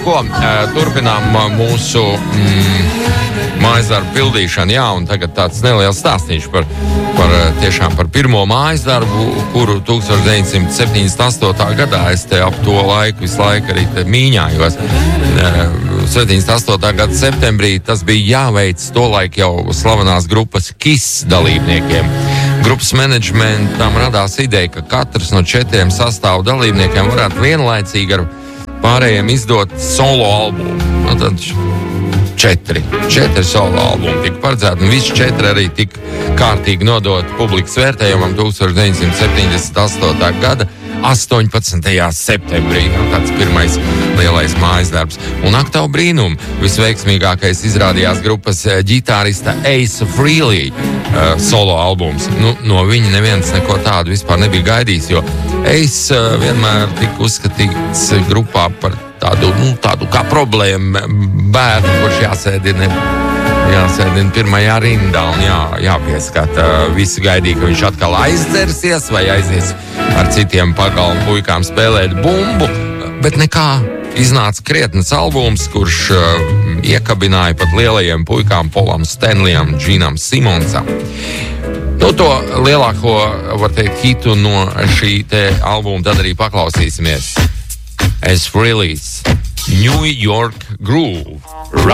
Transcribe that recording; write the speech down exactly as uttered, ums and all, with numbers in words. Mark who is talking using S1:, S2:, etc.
S1: ko, turpinām mūsu mm, mājas darbu pildīšanu, jā, un tagad tāds neliels stāstīšu par, par tiešām par pirmo mājas darbu, kuru deviņdesmit septiņdesmit astotā gadā es te ap to laiku visu laiku arī te mīņājos. septiņdesmit astotā gada septembrī tas bija jāveic tolaik jau slavenās grupas KISS dalībniekiem. Grupas menedžmentam radās ideja, ka katrs no četriem sastāvu dalībniekiem varētu vienlaicīgi ar pārējiem izdot solo albumu. Nu, tad četri, četri solo albumi tika paredzēti, un visi četri arī tika kārtīgi nodot publikas vērtējumam deviņdesmit septiņdesmit astotā gada astoņpadsmitajā septembrī. Tāds pirmais lielais mājas darbs. Un ak, tavu brīnumu, visveiksmīgākais izrādījās grupas ģitārista Ace Frehley uh, solo albums. Nu, no viņa neviens neko tādu vispār nebija gaidījis, jo Ace uh, vienmēr tika uzskatīts grupā par tādu, nu, tādu kā problēmu bērnu, kurš jāsēdina jāsēdina pirmajā rindā un jā, jāpieskata. Visi gaidīja, ka viņš atkal aizdzersies vai aizies ar citiem pagalmu puikām spēlēt bumbu, bet nekā. Iznāca krietnes albums, kurš uh, iekabināja pat lielajiem puikām Polam Stanleyam, Džinam Simonsam. Nu, to lielāko, var teikt, hitu no šī te albuma tad arī paklausīsimies. Ace Frehley's New York Groove.